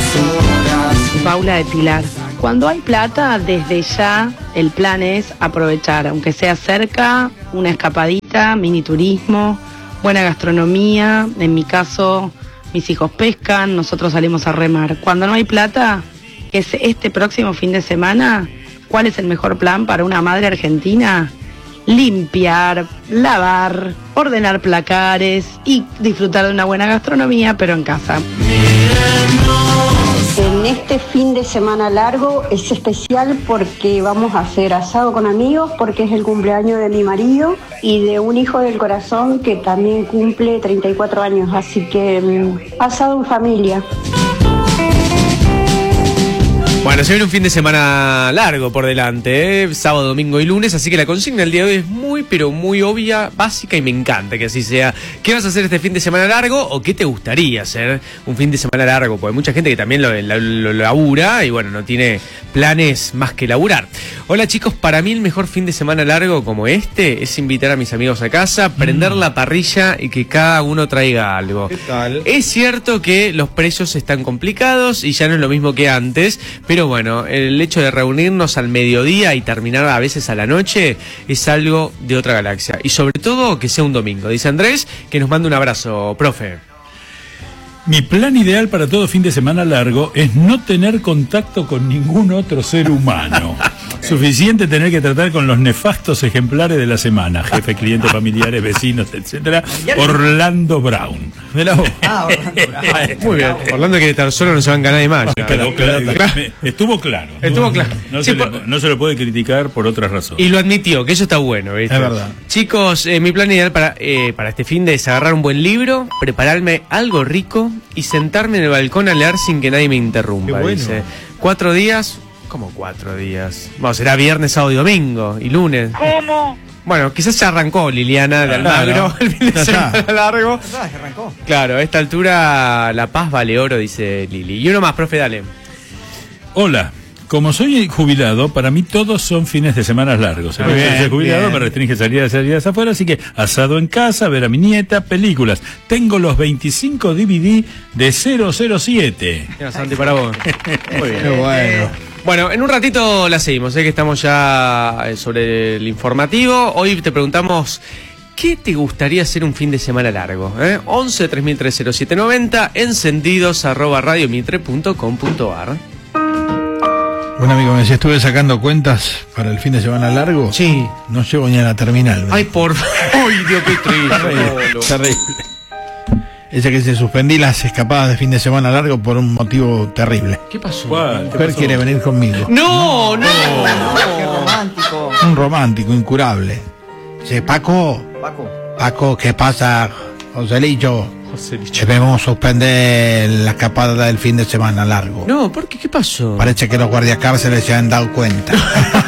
Paula de Pilar. Cuando hay plata, desde ya el plan es aprovechar, aunque sea cerca, una escapadita, mini turismo, buena gastronomía. En mi caso, mis hijos pescan, nosotros salimos a remar. Cuando no hay plata, que es este próximo fin de semana, ¿cuál es el mejor plan para una madre argentina? Limpiar, lavar, ordenar placares y disfrutar de una buena gastronomía, pero en casa. En este fin de semana largo es especial porque vamos a hacer asado con amigos, porque es el cumpleaños de mi marido y de un hijo del corazón que también cumple 34 años, así que asado en familia. Bueno, se viene un fin de semana largo por delante, sábado, domingo y lunes, así que la consigna del día de hoy es muy, pero muy obvia, básica y me encanta que así sea. ¿Qué vas a hacer este fin de semana largo o qué te gustaría hacer un fin de semana largo? Porque hay mucha gente que también lo labura y bueno, no tiene planes más que laburar. Hola chicos, para mí el mejor fin de semana largo como este es invitar a mis amigos a casa, prender la parrilla y que cada uno traiga algo. ¿Qué tal? Es cierto que los precios están complicados y ya no es lo mismo que antes, pero bueno, el hecho de reunirnos al mediodía y terminar a veces a la noche es algo de otra galaxia. Y sobre todo que sea un domingo. Dice Andrés, que nos manda un abrazo, profe. Mi plan ideal para todo fin de semana largo es no tener contacto con ningún otro ser humano. Suficiente tener que tratar con los nefastos ejemplares de la semana, jefe, clientes, familiares, vecinos, etcétera. Orlando Brown. Orlando Brown. Muy bien. Orlando quiere estar solo, no se banca nadie más. Estuvo claro. Estuvo claro. No se lo puede criticar por otra razón. Y lo admitió, que eso está bueno, ¿viste? Es verdad. Chicos, mi plan ideal para este fin de es agarrar un buen libro, prepararme algo rico y sentarme en el balcón a leer sin que nadie me interrumpa. Qué bueno. Dice. 4 días. ¿Cómo 4 días? Bueno, será viernes, sábado y domingo. Y lunes. ¿Cómo? Bueno, quizás ya arrancó Liliana de Almagro el fin de semana largo. Arrancó. Claro, a esta altura la paz vale oro, dice Lili. Y uno más, profe, dale. Hola. Como soy jubilado, para mí todos son fines de semana largos. Muy bien, Soy jubilado, bien. me restringe salidas afuera, así que asado en casa, ver a mi nieta, películas. Tengo los 25 DVD de 007. Mira, Santi, para vos. Muy bien. Qué bueno. Bueno, en un ratito la seguimos, que estamos ya sobre el informativo. Hoy te preguntamos, ¿qué te gustaría hacer un fin de semana largo? 11 3003 0790, encendidos@radiomitre.com.ar. Un amigo me decía, estuve sacando cuentas para el fin de semana largo. Sí. No llego ni a la terminal. Ay, por favor. Ay, Dios, qué triste. Terrible. Ella que se suspendí las escapadas de fin de semana largo por un motivo terrible. ¿Qué pasó? ¿Cuál? La mujer quiere venir conmigo. No. Qué romántico. Un romántico, incurable. Dice, Paco, ¿qué pasa, Joselillo? Debemos suspender la escapada del fin de semana largo. No, ¿por qué? ¿Qué pasó? Parece que los guardiacárceles se han dado cuenta.